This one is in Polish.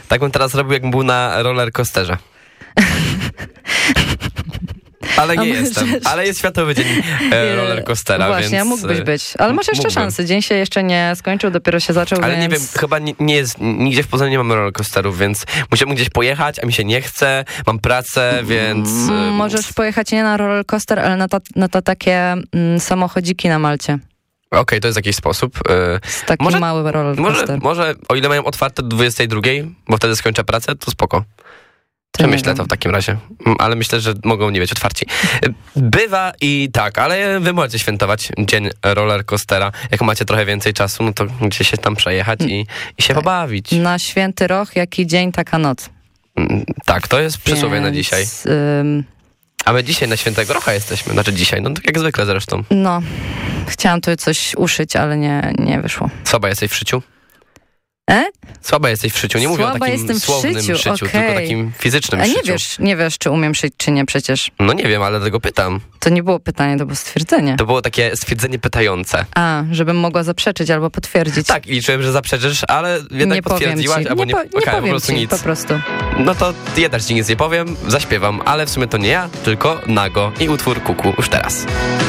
Tak bym teraz robił, jakbym był na rollercoasterze. Ale nie jestem. Ale jest Światowy Dzień Rollercoastera, właśnie, więc... mógłbyś być. Ale masz jeszcze szansę. Dzień się jeszcze nie skończył, dopiero się zaczął, ale więc... nie wiem, chyba nie jest... Nigdzie w Poznaniu nie mamy rollercoasterów, więc musiałbym gdzieś pojechać, a mi się nie chce. Mam pracę, więc... Możesz pojechać nie na rollercoaster, ale na takie samochodziki na Malcie. Okej, to jest jakiś sposób. Taki mały rollercoaster. Może, o ile mają otwarte do 22, bo wtedy skończę pracę, to spoko. Przemyślę to w takim razie. Ale myślę, że mogą nie być otwarci. Bywa i tak, ale wy możecie świętować Dzień Rollercoastera. Jak macie trochę więcej czasu, no to gdzieś się tam przejechać i się pobawić. Na Święty Roch, jaki dzień, taka noc. Tak, to jest przysłowie na dzisiaj. A my dzisiaj na Świętego Rocha jesteśmy. Znaczy dzisiaj, no tak jak zwykle zresztą. No, chciałam tu coś uszyć, ale nie wyszło. Słaba jesteś w szyciu? Słaba jesteś w szyciu. Nie mówię o takim słownym szyciu, tylko takim fizycznym szyciu. Nie wiesz, czy umiem szyć, czy nie przecież. No nie wiem, ale dlatego pytam. To nie było pytanie, to było stwierdzenie. To było takie stwierdzenie pytające. A, żebym mogła zaprzeczyć albo potwierdzić. Tak, liczyłem, że zaprzeczysz, ale jednak nie potwierdziłaś, albo nie powiem po prostu ci, nic. Po prostu. No to ja też ci nic nie powiem, zaśpiewam, ale w sumie to nie ja, tylko Nago i utwór Kuku już teraz.